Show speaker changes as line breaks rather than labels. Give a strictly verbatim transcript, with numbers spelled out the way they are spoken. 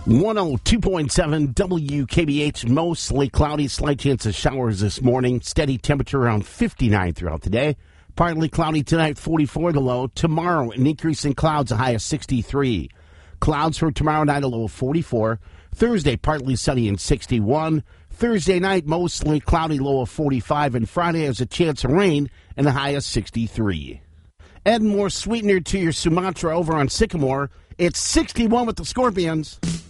one oh two point seven W K B H, mostly cloudy, slight chance of showers this morning. Steady temperature around fifty-nine throughout the day. Partly cloudy tonight, forty-four the low. Tomorrow, an increase in clouds, a high of sixty-three. Clouds for tomorrow night, a low of forty-four. Thursday, partly sunny and sixty-one. Thursday night, mostly cloudy, low of forty-five. And Friday has a chance of rain and a high of sixty-three. Add more sweetener to your Sumatra over on Sycamore. It's sixty-one with the Scorpions.